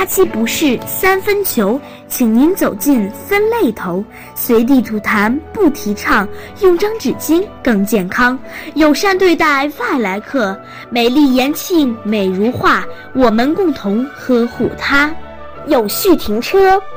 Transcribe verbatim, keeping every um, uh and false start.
八七不是三分球，请您走进分类头，随地吐痰不提倡，用张纸巾更健康，友善对待外来客，美丽延庆美如画，我们共同呵护它。有序停车